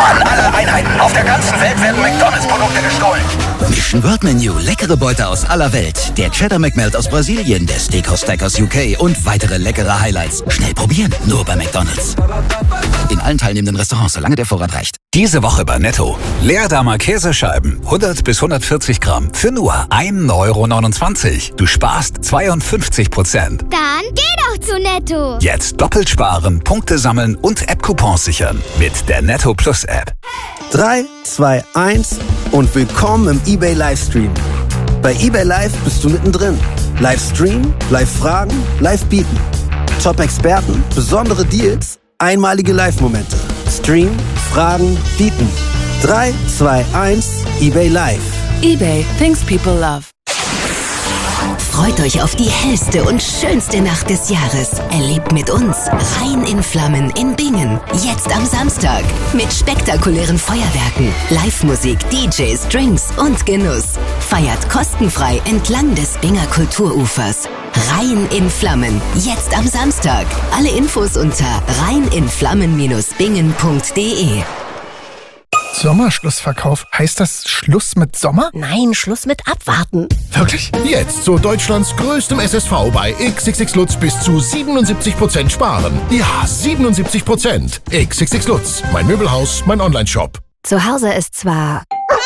An alle Einheiten auf der ganzen Welt werden McDonalds-Produkte gestohlen. Mission World Menu, leckere Beute aus aller Welt. Der Cheddar McMelt aus Brasilien, der Steakhouse Stack aus UK und weitere leckere Highlights. Schnell probieren, nur bei McDonalds. In allen teilnehmenden Restaurants, solange der Vorrat reicht. Diese Woche bei Netto. Leerdammer Käsescheiben, 100 bis 140 Gramm, für nur 1,29 €. Du sparst 52%. Dann geh doch zu Netto. Jetzt doppelt sparen, Punkte sammeln und App-Coupons sichern mit der Netto Plus App. 3, 2, 1 und willkommen im eBay Livestream. Bei eBay Live bist du mittendrin. Livestream, Live-Fragen, Live-Bieten. Top-Experten, besondere Deals, einmalige Live-Momente. Stream, Fragen, Bieten. 3, 2, 1, eBay Live. eBay, things people love. Freut euch auf die hellste und schönste Nacht des Jahres. Erlebt mit uns Rhein in Flammen in Bingen. Jetzt am Samstag. Mit spektakulären Feuerwerken, Live-Musik, DJs, Drinks und Genuss. Feiert kostenfrei entlang des Binger Kulturufers. Rhein in Flammen. Jetzt am Samstag. Alle Infos unter rheininflammen-bingen.de. Sommerschlussverkauf. Heißt das Schluss mit Sommer? Nein, Schluss mit Abwarten. Wirklich? Jetzt zu Deutschlands größtem SSV bei XXX Lutz bis zu 77% sparen. Ja, 77%. XXX Lutz. Mein Möbelhaus, mein Onlineshop. Zu Hause ist zwar...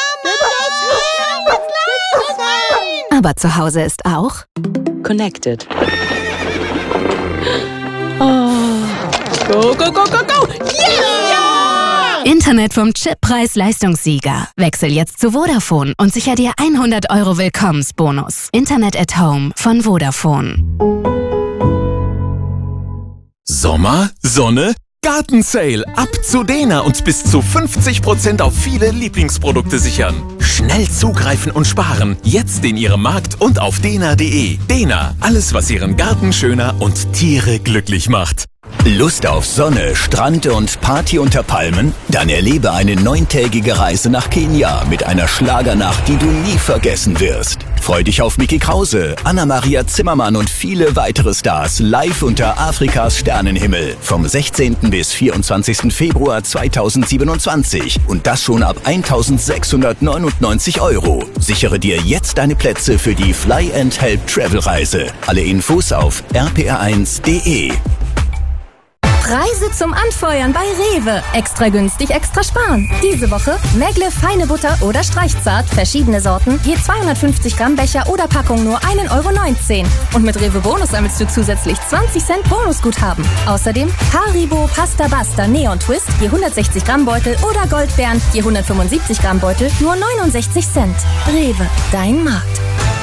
aber zu Hause ist auch... Connected. Oh. Go, go, go, go, go! Yeah! Internet vom Chippreis-Leistungssieger. Wechsel jetzt zu Vodafone und sicher dir 100 € Willkommensbonus. Internet at Home von Vodafone. Sommer, Sonne, Gartensale. Ab zu Dena und bis zu 50% auf viele Lieblingsprodukte sichern. Schnell zugreifen und sparen. Jetzt in Ihrem Markt und auf dena.de. Dena, alles was Ihren Garten schöner und Tiere glücklich macht. Lust auf Sonne, Strand und Party unter Palmen? Dann erlebe eine 9-tägige Reise nach Kenia mit einer Schlagernacht, die du nie vergessen wirst. Freu dich auf Micky Krause, Anna-Maria Zimmermann und viele weitere Stars live unter Afrikas Sternenhimmel vom 16. bis 24. Februar 2027 und das schon ab 1.699 €. Sichere dir jetzt deine Plätze für die Fly and Help Travel Reise. Alle Infos auf rpr1.de. Preise zum Anfeuern bei Rewe. Extra günstig, extra sparen. Diese Woche Megle feine Butter oder Streichzart, verschiedene Sorten, je 250 Gramm Becher oder Packung nur 1,19 €. Und mit Rewe Bonus sammelst du zusätzlich 20 Cent Bonusguthaben. Außerdem Haribo Pasta Basta Neon Twist, je 160 Gramm Beutel oder Goldbeeren, je 175 Gramm Beutel, nur 69 Cent. Rewe, dein Markt.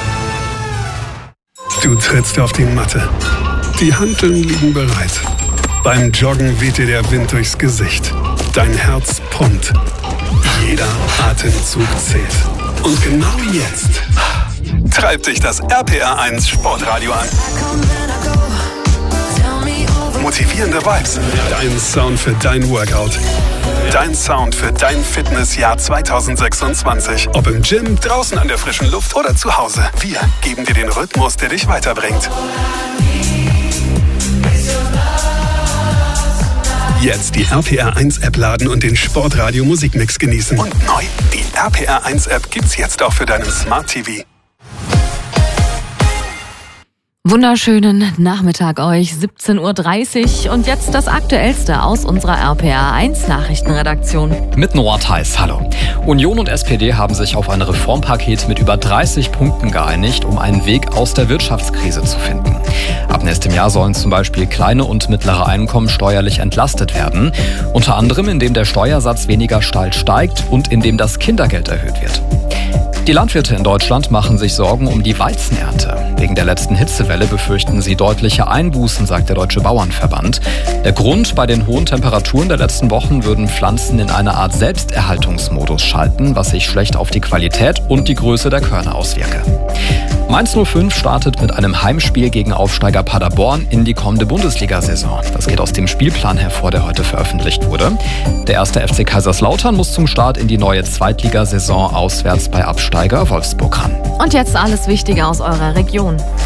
Du trittst auf die Matte. Die Hanteln liegen bereit. Beim Joggen weht dir der Wind durchs Gesicht. Dein Herz pumpt. Jeder Atemzug zählt. Und genau jetzt treibt dich das RPR1 Sportradio an. Motivierende Vibes. Dein Sound für dein Workout. Dein Sound für dein Fitnessjahr 2026. Ob im Gym, draußen an der frischen Luft oder zu Hause. Wir geben dir den Rhythmus, der dich weiterbringt. Jetzt die RPR1-App laden und den Sportradio-Musikmix genießen. Und neu, die RPR1-App gibt's jetzt auch für deinen Smart TV. Wunderschönen Nachmittag euch, 17:30 Uhr und jetzt das Aktuellste aus unserer RPR1 Nachrichtenredaktion. Mit Noah Theis, hallo. Union und SPD haben sich auf ein Reformpaket mit über 30 Punkten geeinigt, um einen Weg aus der Wirtschaftskrise zu finden. Ab nächstem Jahr sollen zum Beispiel kleine und mittlere Einkommen steuerlich entlastet werden, unter anderem indem der Steuersatz weniger steil steigt und indem das Kindergeld erhöht wird. Die Landwirte in Deutschland machen sich Sorgen um die Weizenernte. Wegen der letzten Hitzewelle befürchten sie deutliche Einbußen, sagt der Deutsche Bauernverband. Der Grund: bei den hohen Temperaturen der letzten Wochen würden Pflanzen in eine Art Selbsterhaltungsmodus schalten, was sich schlecht auf die Qualität und die Größe der Körner auswirke. Mainz 05 startet mit einem Heimspiel gegen Aufsteiger Paderborn in die kommende Bundesliga-Saison. Das geht aus dem Spielplan hervor, der heute veröffentlicht wurde. Der erste FC Kaiserslautern muss zum Start in die neue Zweitligasaison auswärts bei Absteiger Wolfsburg ran. Und jetzt alles Wichtige aus eurer Region.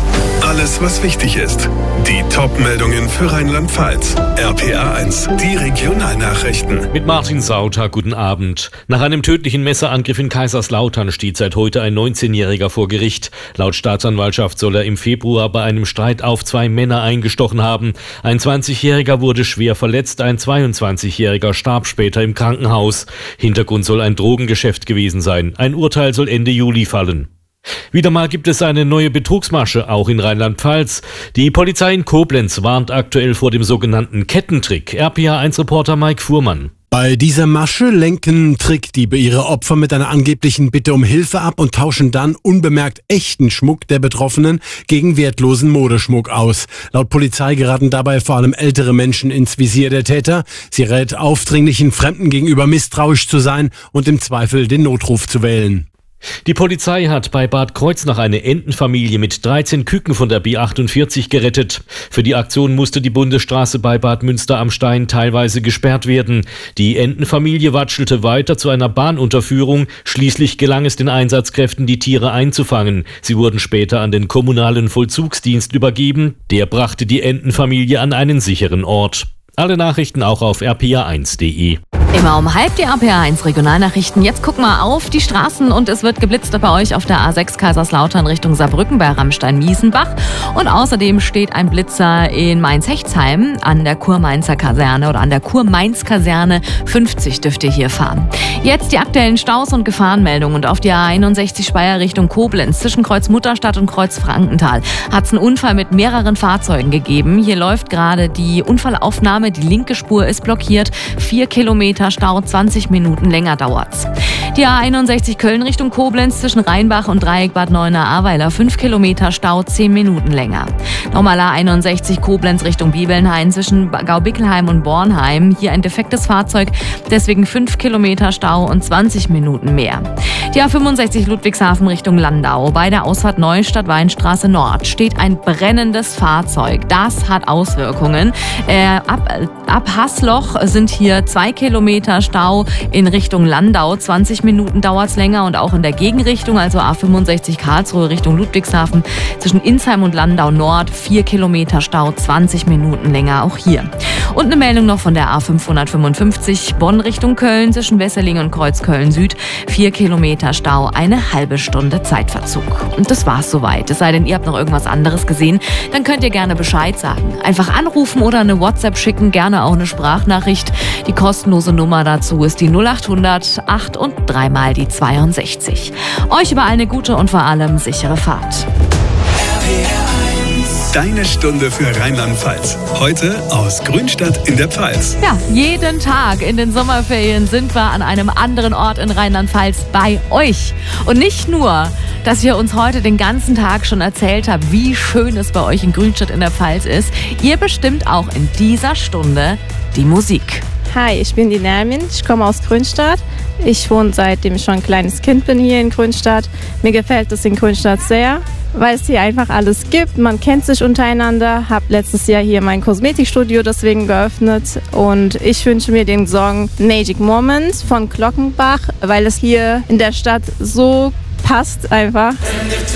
alles, was wichtig ist. Die Top-Meldungen für Rheinland-Pfalz. RPA 1, die Regionalnachrichten. Mit Martin Sauter, guten Abend. Nach einem tödlichen Messerangriff in Kaiserslautern steht seit heute ein 19-Jähriger vor Gericht. Laut Staatsanwaltschaft soll er im Februar bei einem Streit auf 2 Männer eingestochen haben. Ein 20-Jähriger wurde schwer verletzt, ein 22-Jähriger starb später im Krankenhaus. Hintergrund soll ein Drogengeschäft gewesen sein. Ein Urteil soll Ende Juli fallen. Wieder mal gibt es eine neue Betrugsmasche, auch in Rheinland-Pfalz. Die Polizei in Koblenz warnt aktuell vor dem sogenannten Kettentrick. RPA1-Reporter Mike Fuhrmann. Bei dieser Masche lenken Trickdiebe ihre Opfer mit einer angeblichen Bitte um Hilfe ab und tauschen dann unbemerkt echten Schmuck der Betroffenen gegen wertlosen Modeschmuck aus. Laut Polizei geraten dabei vor allem ältere Menschen ins Visier der Täter. Sie rät aufdringlichen Fremden gegenüber misstrauisch zu sein und im Zweifel den Notruf zu wählen. Die Polizei hat bei Bad Kreuznach eine Entenfamilie mit 13 Küken von der B48 gerettet. Für die Aktion musste die Bundesstraße bei Bad Münster am Stein teilweise gesperrt werden. Die Entenfamilie watschelte weiter zu einer Bahnunterführung. Schließlich gelang es den Einsatzkräften, die Tiere einzufangen. Sie wurden später an den kommunalen Vollzugsdienst übergeben. Der brachte die Entenfamilie an einen sicheren Ort. Alle Nachrichten auch auf rpa1.de. Immer um halb die RPA1 Regionalnachrichten. Jetzt guck mal auf die Straßen und es wird geblitzt bei euch auf der A6 Kaiserslautern Richtung Saarbrücken bei Rammstein-Miesenbach. Und außerdem steht ein Blitzer in Mainz-Hechtsheim an der Kurmainzer Kaserne oder an der Kurmainz-Kaserne 50 dürft ihr hier fahren. Jetzt die aktuellen Staus und Gefahrenmeldungen. Und auf die A61 Speyer Richtung Koblenz zwischen Kreuz Mutterstadt und Kreuz Frankenthal hat es einen Unfall mit mehreren Fahrzeugen gegeben. Hier läuft gerade die Unfallaufnahme. Die linke Spur ist blockiert. 4 Kilometer Stau, 20 Minuten länger dauert's. Die A61 Köln Richtung Koblenz zwischen Rheinbach und Dreieck Bad Neuenahr-Ahrweiler 5 Kilometer Stau, 10 Minuten länger. Nochmal A61 Koblenz Richtung Bibelnhain zwischen Gaubickelheim und Bornheim. Hier ein defektes Fahrzeug, deswegen 5 Kilometer Stau und 20 Minuten mehr. Die A65 Ludwigshafen Richtung Landau. Bei der Ausfahrt Neustadt-Weinstraße Nord steht ein brennendes Fahrzeug. Das hat Auswirkungen. Ab Haßloch sind hier 2 Kilometer Stau in Richtung Landau. 20 Minuten dauert es länger und auch in der Gegenrichtung, also A65 Karlsruhe Richtung Ludwigshafen zwischen Insheim und Landau Nord 4 Kilometer Stau, 20 Minuten länger auch hier. Und eine Meldung noch von der A555 Bonn Richtung Köln zwischen Wesseling und Kreuzköln Süd 4 Kilometer Stau, eine halbe Stunde Zeitverzug. Und das war's soweit. Es sei denn, ihr habt noch irgendwas anderes gesehen, dann könnt ihr gerne Bescheid sagen. Einfach anrufen oder eine WhatsApp schicken, gerne auch eine Sprachnachricht. Die kostenlose Nummer dazu ist die 0800 8 und 3 mal die 62. Euch überall eine gute und vor allem sichere Fahrt. Deine Stunde für Rheinland-Pfalz. Heute aus Grünstadt in der Pfalz. Ja, jeden Tag in den Sommerferien sind wir an einem anderen Ort in Rheinland-Pfalz bei euch. Und nicht nur, dass ihr uns heute den ganzen Tag schon erzählt habt, wie schön es bei euch in Grünstadt in der Pfalz ist. Ihr bestimmt auch in dieser Stunde die Musik. Hi, ich bin die Nermin, ich komme aus Grünstadt. Ich wohne seitdem ich schon ein kleines Kind bin hier in Grünstadt. Mir gefällt es in Grünstadt sehr, weil es hier einfach alles gibt. Man kennt sich untereinander. Habe letztes Jahr hier mein Kosmetikstudio deswegen geöffnet. Und ich wünsche mir den Song Magic Moments von Glockenbach, weil es hier in der Stadt so passt einfach.